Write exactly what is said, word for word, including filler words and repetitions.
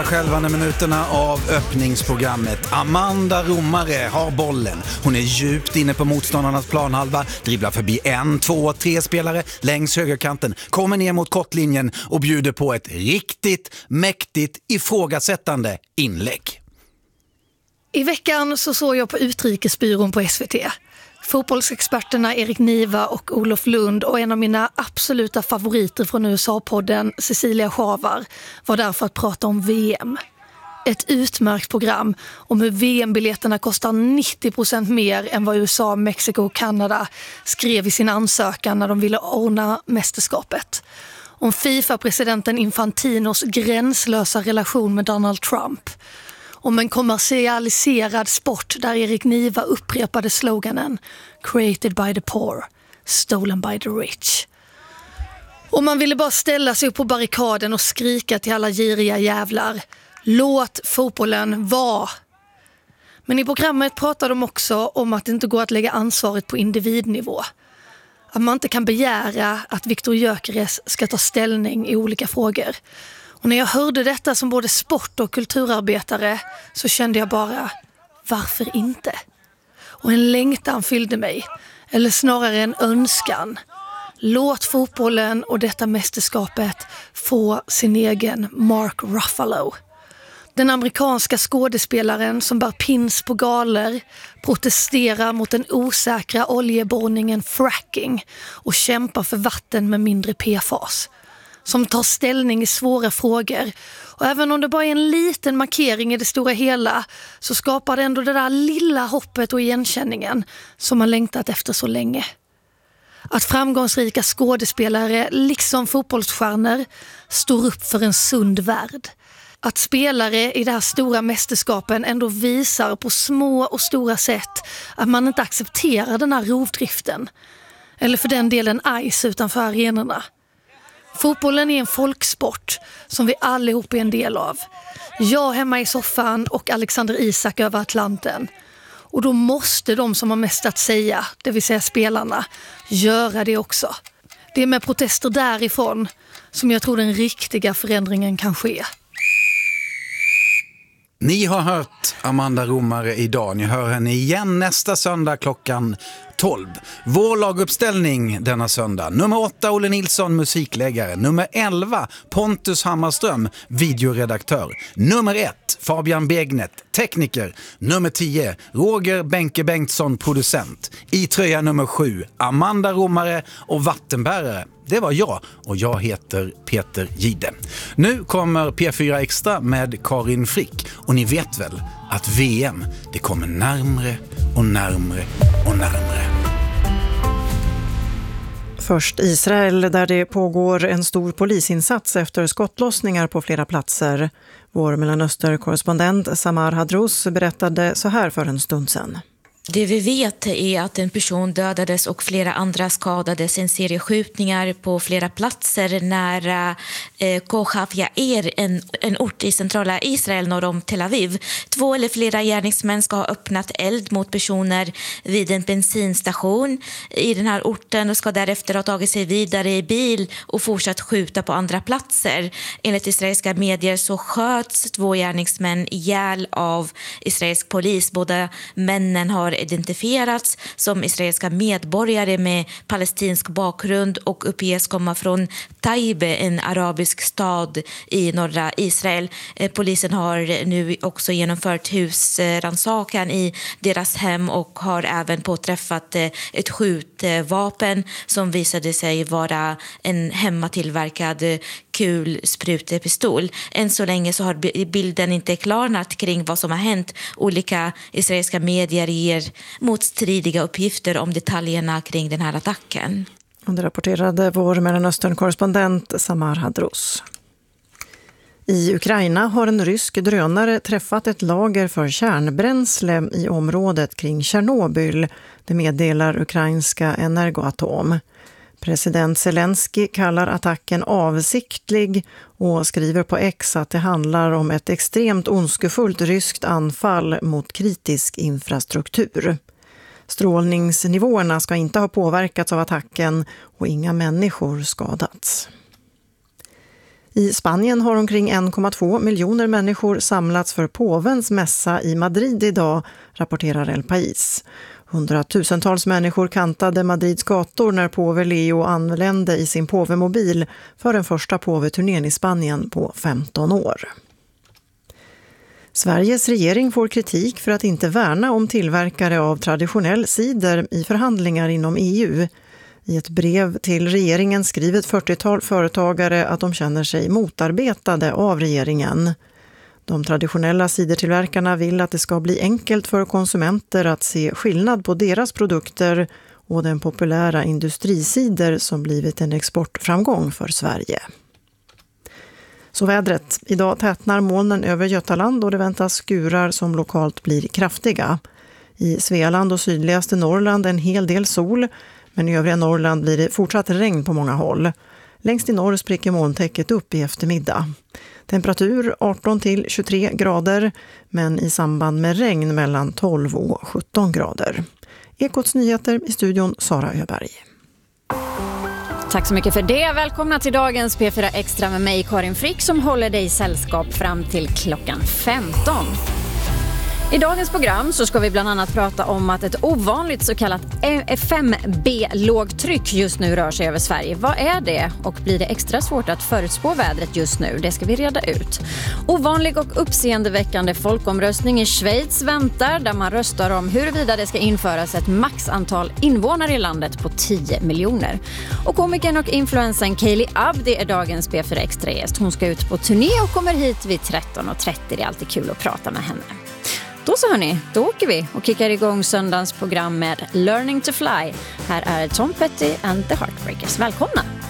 Självande minuterna av öppningsprogrammet. Amanda Romare har bollen. Hon är djupt inne på motståndarnas planhalva, dribblar förbi en, två, tre spelare längs högerkanten, kommer ner mot kortlinjen och bjuder på ett riktigt mäktigt ifrågasättande inlägg. I veckan så såg jag på Utrikesbyrån på S V T. Fotbollsexperterna Erik Niva och Olof Lund och en av mina absoluta favoriter från U S A-podden, Cecilia Schavar, var där för att prata om V M. Ett utmärkt program om hur V M-biljetterna kostar nittio procent mer än vad U S A, Mexiko och Kanada skrev i sin ansökan när de ville ordna mästerskapet. Om FIFA-presidenten Infantinos gränslösa relation med Donald Trump. Om en kommersialiserad sport där Erik Niva upprepade sloganen "Created by the poor, stolen by the rich". Och man ville bara ställa sig upp på barrikaden och skrika till alla giriga jävlar: låt fotbollen vara. Men i programmet pratar de också om att det inte går att lägga ansvaret på individnivå. Att man inte kan begära att Viktor Gyökeres ska ta ställning i olika frågor. Och när jag hörde detta som både sport- och kulturarbetare så kände jag bara, varför inte? Och en längtan fyllde mig, eller snarare en önskan. Låt fotbollen och detta mästerskapet få sin egen Mark Ruffalo. Den amerikanska skådespelaren som bär pins på galer, protesterar mot den osäkra oljeborrningen fracking och kämpar för vatten med mindre P F A S. Som tar ställning i svåra frågor. Och även om det bara är en liten markering i det stora hela så skapar det ändå det där lilla hoppet och igenkänningen som man längtat efter så länge. Att framgångsrika skådespelare, liksom fotbollsstjärnor, står upp för en sund värld. Att spelare i det här stora mästerskapen ändå visar på små och stora sätt att man inte accepterar den här rovdriften. Eller för den delen ice utanför arenorna. Fotbollen är en folksport som vi allihop är en del av. Jag hemma i soffan och Alexander Isak över Atlanten. Och då måste de som har mest att säga, det vill säga spelarna, göra det också. Det är med protester därifrån som jag tror den riktiga förändringen kan ske. Ni har hört Amanda Romare idag. Ni hör henne igen nästa söndag klockan tolv. Vår laguppställning denna söndag. Nummer åtta, Olle Nilsson, musikläggare. Nummer elva, Pontus Hammarström, videoredaktör. Nummer ett, Fabian Begnet, tekniker. Nummer tio, Roger Benke Bengtsson, producent. I tröja nummer sju, Amanda Romare och vattenbärare. Det var jag och jag heter Peter Gide. Nu kommer P fyra Extra med Karin Frick och ni vet väl att V M det kommer närmre och närmre och närmre. Först Israel där det pågår en stor polisinsats efter skottlossningar på flera platser. Vår Mellanöstern-korrespondent Samar Hadrous berättade så här för en stund sedan. Det vi vet är att en person dödades och flera andra skadades i en serie skjutningar på flera platser nära eh, Kochaf Yair, en, en ort i centrala Israel norr om Tel Aviv. Två eller flera gärningsmän ska ha öppnat eld mot personer vid en bensinstation i den här orten och ska därefter ha tagit sig vidare i bil och fortsatt skjuta på andra platser. Enligt israeliska medier så sköts två gärningsmän ihjäl av israelisk polis. Båda männen har identifierats som israeliska medborgare med palestinsk bakgrund och uppges komma från Taibe, en arabisk stad i norra Israel. Polisen har nu också genomfört husrannsakan i deras hem och har även påträffat ett skjutvapen som visade sig vara en hemmatillverkad kulsprutepistol. Än så länge så har bilden inte klarnat kring vad som har hänt. Olika israeliska medier ger motstridiga uppgifter om detaljerna kring den här attacken. Och det rapporterade vår Mellanöstern-korrespondent Samar Hadrous. I Ukraina har en rysk drönare träffat ett lager för kärnbränsle i området kring Tjernobyl. Det meddelar ukrainska Energoatom. President Zelensky kallar attacken avsiktlig och skriver på X att det handlar om ett extremt ondskefullt ryskt anfall mot kritisk infrastruktur. Strålningsnivåerna ska inte ha påverkats av attacken och inga människor skadats. I Spanien har omkring en komma två miljoner människor samlats för påvens mässa i Madrid idag, rapporterar El País. Hundratusentals människor kantade Madrids gator när påve Leo anlände i sin påvemobil för den första påveturnén i Spanien på femton år. Sveriges regering får kritik för att inte värna om tillverkare av traditionell cider i förhandlingar inom E U. I ett brev till regeringen skriver ett fyrtiotal företagare att de känner sig motarbetade av regeringen. De traditionella cidertillverkarna vill att det ska bli enkelt för konsumenter att se skillnad på deras produkter och den populära industricider som blivit en exportframgång för Sverige. Så vädret. Idag tätnar molnen över Götaland och det väntas skurar som lokalt blir kraftiga. I Svealand och sydligaste Norrland en hel del sol, men i övriga Norrland blir det fortsatt regn på många håll. Längst i norr spricker molntäcket upp i eftermiddag. Temperatur arton till tjugotre grader, men i samband med regn mellan tolv och sjutton grader. Ekots nyheter i studion Sara Öberg. Tack så mycket för det. Välkomna till dagens P fyra Extra med mig Karin Frick som håller dig sällskap fram till klockan femton. I dagens program så ska vi bland annat prata om att ett ovanligt så kallat fem B-lågtryck just nu rör sig över Sverige. Vad är det och blir det extra svårt att förutspå vädret just nu? Det ska vi reda ut. Ovanlig och uppseendeväckande folkomröstning i Schweiz väntar där man röstar om huruvida det ska införas ett maxantal invånare i landet på tio miljoner. Och komikern och influensen Kaylee Abdi är dagens P fyra Extra gäst. Hon ska ut på turné och kommer hit vid tretton och trettio. Det är alltid kul att prata med henne. Då så hörni, då åker vi och kickar igång söndagens program med Learning to Fly. Här är Tom Petty and the Heartbreakers. Välkomna!